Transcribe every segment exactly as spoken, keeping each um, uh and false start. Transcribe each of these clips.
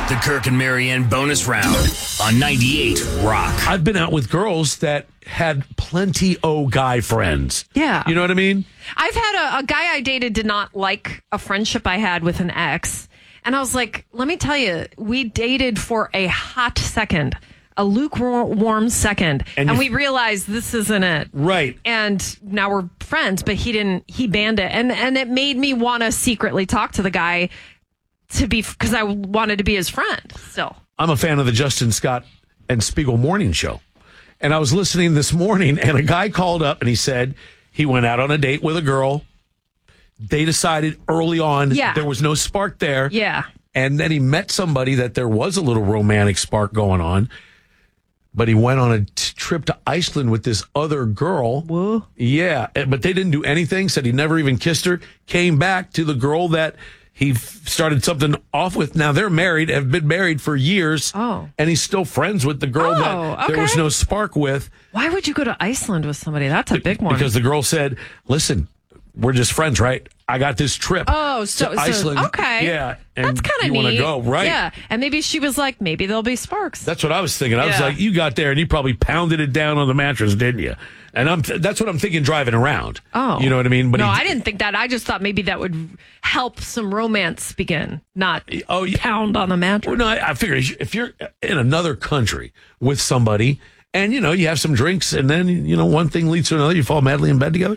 The Kirk and Marianne bonus round on ninety-eight Rock. I've been out with girls that had plenty o guy friends. Yeah. You know what I mean? I've had a, a guy I dated did not like a friendship I had with an ex. And I was like, let me tell you, we dated for a hot second, a lukewarm second. And, and we realized this isn't it. Right. And now we're friends, but he didn't, he banned it. And, and it made me want to secretly talk to the guy to be, because I wanted to be his friend still. I'm a fan of the Justin Scott and Spiegel morning show. And I was listening this morning, and a guy called up and he said he went out on a date with a girl. They decided early on yeah. there was no spark there. Yeah. And then he met somebody that there was a little romantic spark going on. But he went on a t- trip to Iceland with this other girl. Whoa. Yeah. But they didn't do anything. Said he never even kissed her. Came back to the girl that he f- started something off with. Now they're married, have been married for years. Oh. And he's still friends with the girl oh, that okay. there was no spark with. Why would you go to Iceland with somebody? That's a big one. Because the girl said, listen, we're just friends, right? I got this trip. Oh, so, to so Iceland. okay. Yeah. And that's kind of you neat. want to go, right? Yeah. And maybe she was like, maybe there'll be sparks. That's what I was thinking. I was Yeah. like, you got there and you probably pounded it down on the mattress, didn't you? And I'm th- that's what I'm thinking driving around. Oh. You know what I mean? But no, he, I didn't think that. I just thought maybe that would help some romance begin, not oh, yeah. pound on the mattress. Well, no, I, I figure if you're in another country with somebody and, you know, you have some drinks and then, you know, one thing leads to another, you fall madly in bed together.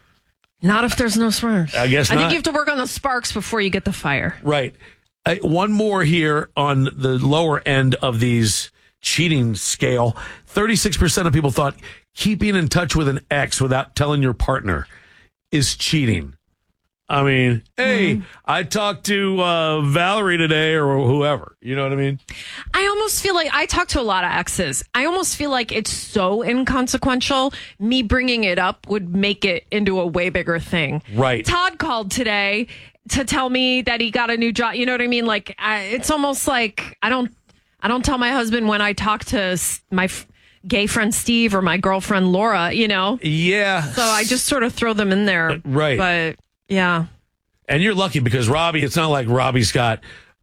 Not if there's no sparks. I guess I not. think you have to work on the sparks before you get the fire. Right. Uh, one more here on the lower end of these cheating scale. thirty-six percent of people thought keeping in touch with an ex without telling your partner is cheating. I mean, hey, mm-hmm. I talked to uh, Valerie today or whoever. You know what I mean? I almost feel like I talk to a lot of exes. I almost feel like it's so inconsequential. Me bringing it up would make it into a way bigger thing. Right. Todd called today to tell me that he got a new job. You know what I mean? Like, I, it's almost like I don't, I don't tell my husband when I talk to my f- gay friend Steve or my girlfriend Laura, you know? Yeah. So I just sort of throw them in there. Right. But yeah. And you're lucky because Robbie, it's not like Robbie's got,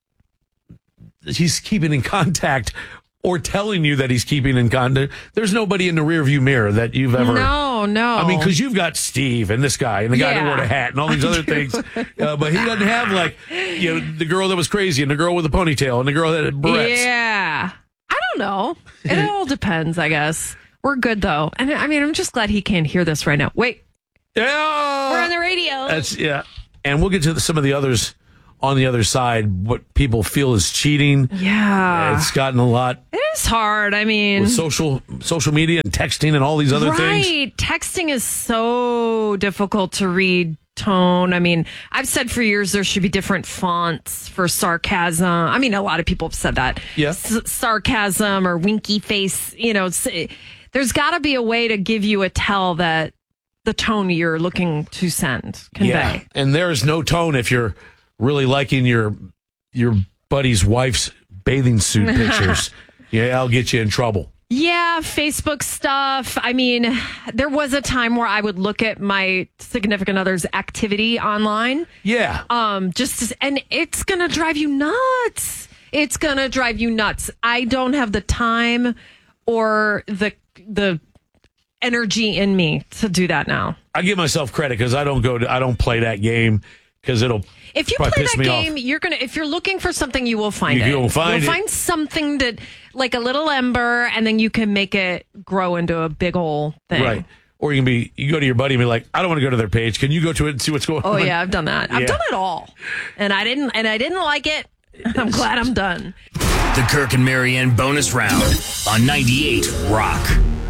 he's keeping in contact or telling you that he's keeping in contact. There's nobody in the rearview mirror that you've ever. No, no. I mean, because you've got Steve and this guy and the guy Yeah. who wore the hat and all these other things. Uh, but he doesn't have like, you know, the girl that was crazy and the girl with the ponytail and the girl that had barrettes. Yeah. I don't know. It all depends, I guess. We're good, though. And I mean, I'm just glad he can't hear this right now. Wait. Yeah. We're on the radio. That's, yeah. And we'll get to the, some of the others on the other side, what people feel is cheating. Yeah. It's gotten a lot. It is hard. I mean, with social social media and texting and all these other right. things. Right. Texting is so difficult to read tone. I mean, I've said for years there should be different fonts for sarcasm. I mean, a lot of people have said that. Yeah. S- sarcasm or winky face, you know, there's got to be a way to give you a tell that the tone you're looking to send, convey. Yeah. And there is no tone if you're really liking your your buddy's wife's bathing suit pictures. Yeah, I'll get you in trouble. Yeah, Facebook stuff. I mean, there was a time where I would look at my significant other's activity online. Yeah. Um, just to, and it's gonna drive you nuts. It's gonna drive you nuts. I don't have the time or the the energy in me to do that now. I give myself credit because I don't go to I don't play that game because it'll. If you play play that me game, off. you're gonna. If you're looking for something, you will find You it. will find You'll it. find something that, like a little ember, and then you can make it grow into a big old thing. Right. Or you can be, you go to your buddy and be like, I don't want to go to their page. Can you go to it and see what's going Oh on? yeah, I've done that. I've Yeah. done it all, and I didn't, and I didn't like it. I'm glad I'm done. The Kirk and Marianne bonus round on ninety-eight Rock.